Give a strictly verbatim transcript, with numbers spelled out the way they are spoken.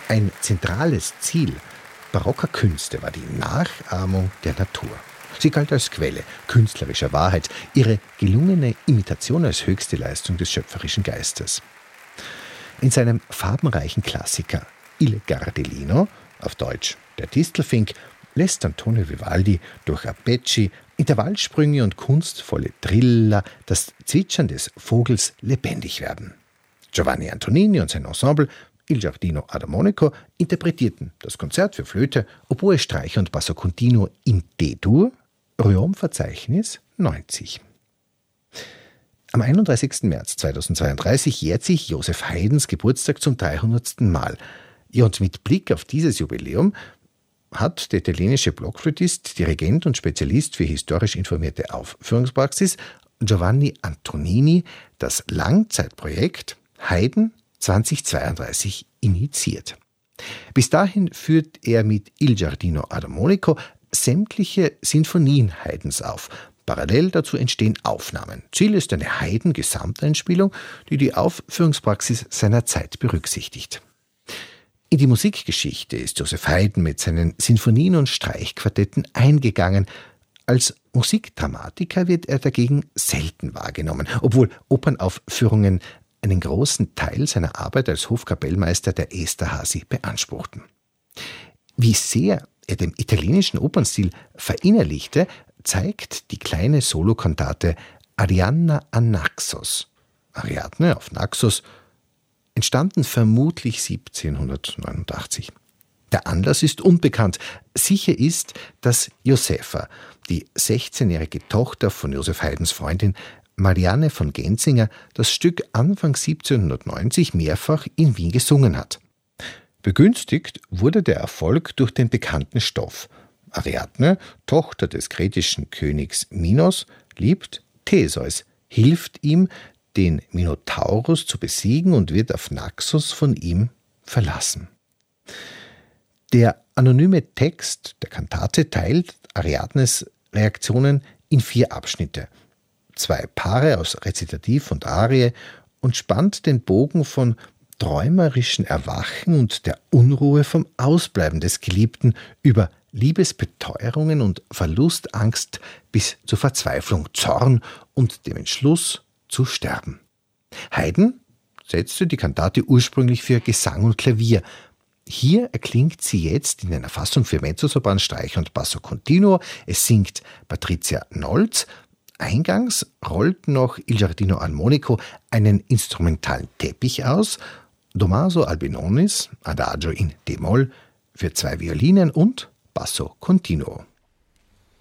Ein zentrales Ziel barocker Künste war die Nachahmung der Natur. Sie galt als Quelle künstlerischer Wahrheit, ihre gelungene Imitation als höchste Leistung des schöpferischen Geistes. In seinem farbenreichen Klassiker Il Gardellino, auf Deutsch Der Distelfink, lässt Antonio Vivaldi durch Arpeggi, Intervallsprünge und kunstvolle Triller das Zwitschern des Vogels lebendig werden. Giovanni Antonini und sein Ensemble Il Giardino Armonico interpretierten das Konzert für Flöte, Oboe, Streicher und Basso Continuo in D-Dur, Röhm-Verzeichnis neunzig. Am einunddreißigsten März zweitausendzweiunddreißig jährt sich Joseph Haydns Geburtstag zum dreihundertsten Mal. Ja, und mit Blick auf dieses Jubiläum hat der italienische Blockflötist, Dirigent und Spezialist für historisch informierte Aufführungspraxis Giovanni Antonini das Langzeitprojekt Haydn zweitausendzweiunddreißig initiiert. Bis dahin führt er mit Il Giardino Armonico sämtliche Sinfonien Haydns auf. Parallel dazu entstehen Aufnahmen. Ziel ist eine Haydn-Gesamteinspielung, die die Aufführungspraxis seiner Zeit berücksichtigt. In die Musikgeschichte ist Joseph Haydn mit seinen Sinfonien und Streichquartetten eingegangen. Als Musikdramatiker wird er dagegen selten wahrgenommen, obwohl Opernaufführungen einen großen Teil seiner Arbeit als Hofkapellmeister der Esterházy beanspruchten. Wie sehr er dem italienischen Opernstil verinnerlichte, zeigt die kleine Solokantate Arianna a Naxos, Ariadne auf Naxos, entstanden vermutlich siebzehnhundertneunundachtzig. Der Anlass ist unbekannt. Sicher ist, dass Josefa, die sechzehnjährige Tochter von Joseph Haydns Freundin Marianne von Genzinger, das Stück Anfang siebzehnhundertneunzig mehrfach in Wien gesungen hat. Begünstigt wurde der Erfolg durch den bekannten Stoff. Ariadne, Tochter des kretischen Königs Minos, liebt Theseus, hilft ihm, den Minotaurus zu besiegen und wird auf Naxos von ihm verlassen. Der anonyme Text der Kantate teilt Ariadnes Reaktionen in vier Abschnitte, zwei Paare aus Rezitativ und Arie und spannt den Bogen von träumerischen Erwachen und der Unruhe vom Ausbleiben des Geliebten über Liebesbeteuerungen und Verlustangst bis zur Verzweiflung, Zorn und dem Entschluss zu sterben. Haydn setzte die Kantate ursprünglich für Gesang und Klavier. Hier erklingt sie jetzt in einer Fassung für Mezzosopran, Streicher und Basso Continuo. Es singt Patricia Nolz. Eingangs rollt noch Il Giardino Armonico einen instrumentalen Teppich aus. Tommaso Albinonis, Adagio in D-Moll für zwei Violinen und Basso Continuo.